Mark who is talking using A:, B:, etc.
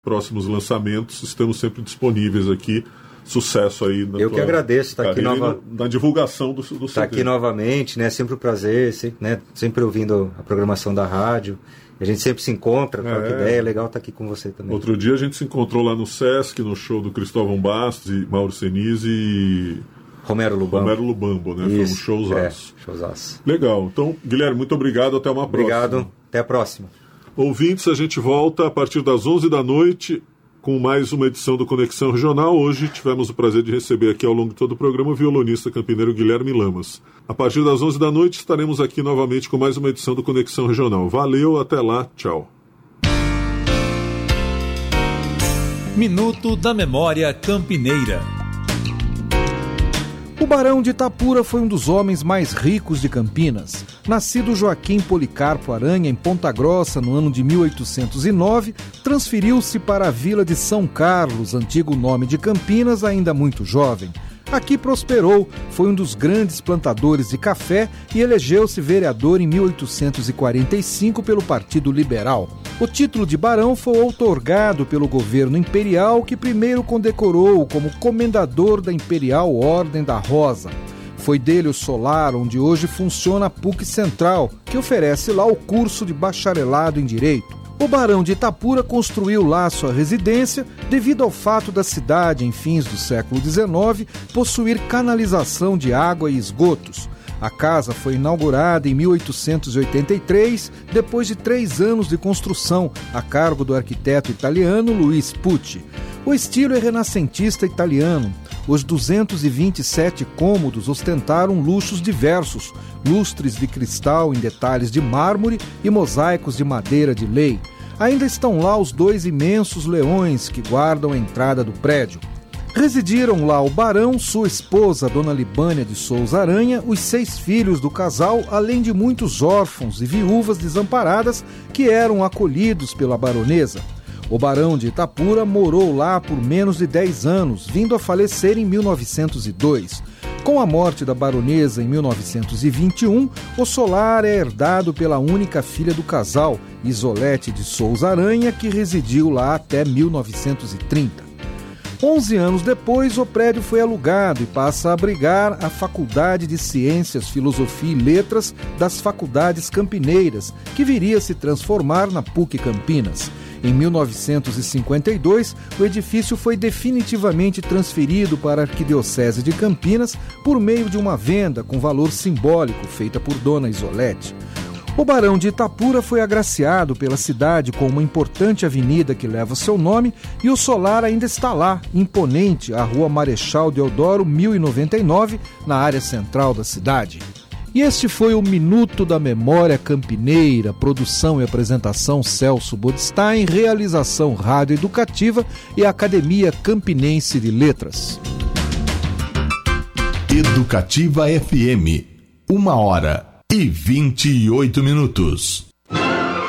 A: próximos lançamentos, estamos sempre disponíveis aqui. Sucesso aí na
B: Eu que agradeço estar aqui
A: na divulgação do CD.
B: Estar aqui novamente, né? Sempre um prazer, sempre ouvindo a programação da rádio. A gente sempre se encontra, troca ideia, é legal estar aqui com você também.
A: Outro dia a gente se encontrou lá no Sesc, no show do Cristóvão Bastos, e Mauro Senise e
B: Romero Lubambo,
A: né?
B: Isso,
A: foi um showzaço.
B: Showzaço.
A: Legal. Então, Guilherme, muito obrigado. Até uma próxima.
B: Obrigado. Até a próxima.
A: Ouvintes, a gente volta a partir das 11 da noite com mais uma edição do Conexão Regional. Hoje tivemos o prazer de receber aqui ao longo de todo o programa o violonista campineiro Guilherme Lamas. A partir das 11 da noite estaremos aqui novamente com mais uma edição do Conexão Regional. Valeu, até lá, tchau.
C: Minuto da Memória Campineira.
D: O Barão de Itapura foi um dos homens mais ricos de Campinas. Nascido Joaquim Policarpo Aranha em Ponta Grossa no ano de 1809, transferiu-se para a vila de São Carlos, antigo nome de Campinas, ainda muito jovem. Aqui prosperou, foi um dos grandes plantadores de café e elegeu-se vereador em 1845 pelo Partido Liberal. O título de barão foi outorgado pelo governo imperial, que primeiro condecorou-o como comendador da Imperial Ordem da Rosa. Foi dele o solar onde hoje funciona a PUC Central, que oferece lá o curso de bacharelado em Direito. O Barão de Itapura construiu lá sua residência devido ao fato da cidade, em fins do século XIX, possuir canalização de água e esgotos. A casa foi inaugurada em 1883, depois de 3 anos de construção, a cargo do arquiteto italiano Luiz Pucci. O estilo é renascentista italiano. Os 227 cômodos ostentaram luxos diversos, lustres de cristal em detalhes de mármore e mosaicos de madeira de lei. Ainda estão lá os 2 imensos leões que guardam a entrada do prédio. Residiram lá o barão, sua esposa, Dona Libânia de Souza Aranha, os 6 filhos do casal, além de muitos órfãos e viúvas desamparadas que eram acolhidos pela baronesa. O Barão de Itapura morou lá por menos de 10 anos, vindo a falecer em 1902. Com a morte da baronesa em 1921, o solar é herdado pela única filha do casal, Isolete de Souza Aranha, que residiu lá até 1930. 11 anos depois, o prédio foi alugado e passa a abrigar a Faculdade de Ciências, Filosofia e Letras das Faculdades Campineiras, que viria a se transformar na PUC Campinas. Em 1952, o edifício foi definitivamente transferido para a Arquidiocese de Campinas por meio de uma venda com valor simbólico feita por Dona Isolete. O Barão de Itapura foi agraciado pela cidade com uma importante avenida que leva seu nome e o solar ainda está lá, imponente, à Rua Marechal Deodoro, 1099, na área central da cidade. E este foi o Minuto da Memória Campineira, produção e apresentação Celso Bodstein, realização Rádio Educativa e Academia Campinense de Letras.
E: Educativa FM, 1h28.